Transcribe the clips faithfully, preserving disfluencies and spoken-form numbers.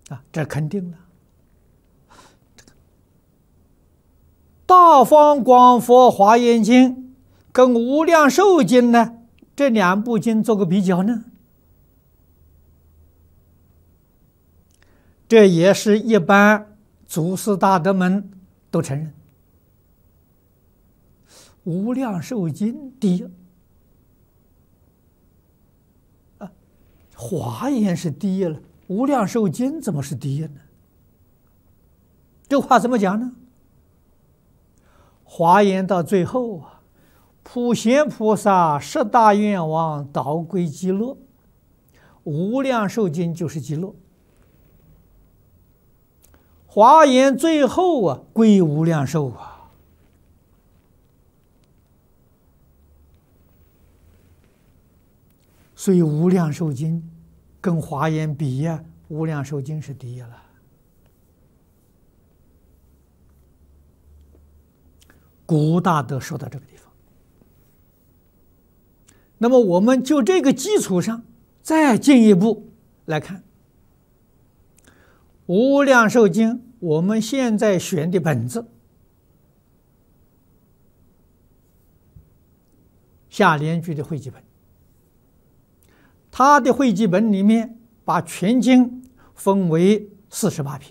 啊，这肯定了。大方广佛华严经跟无量寿经呢，这两部经做个比较呢，这也是一般祖师大德们都承认。无量寿经第一，啊，华严是第一了，无量寿经怎么是第一呢？这话怎么讲呢？华严到最后啊，普贤菩萨十大愿望导归极乐，无量寿经就是极乐。华严最后啊，归无量寿啊，所以无量寿经跟华严比呀、啊，无量寿经是第一了。古大德说到这个地方，那么我们就这个基础上再进一步来看，无量寿经我们现在选的本子，下联居的汇集本，他的汇集本里面把全经分为四十八品。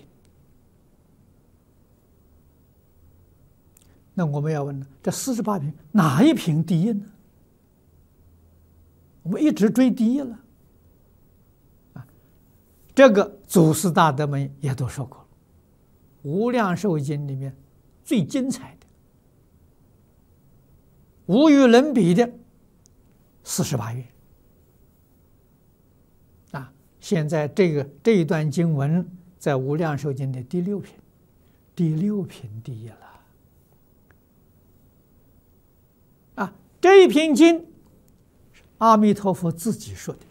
那我们要问了，这四十八品哪一品第一呢？我们一直追第一了，啊，这个祖师大德们也都说过了，无量寿经里面最精彩的、无与伦比的四十八愿啊！现在这个这一段经文在无量寿经的第六品，第六品第一了。啊，这一篇经，阿弥陀佛自己说的。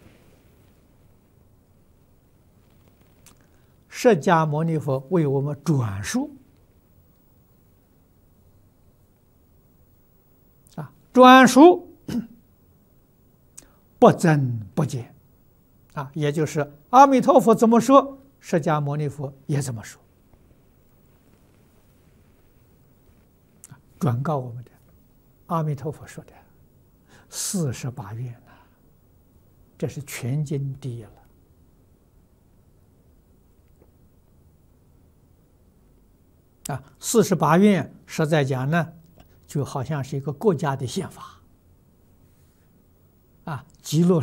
释迦牟尼佛为我们转述，啊，转述不增不减，啊，也就是阿弥陀佛怎么说，释迦牟尼佛也这么说，转告我们的。阿弥陀佛说的四十八愿呐，这是全经第一了。啊，四十八愿实在讲呢，就好像是一个国家的宪法。啊，极乐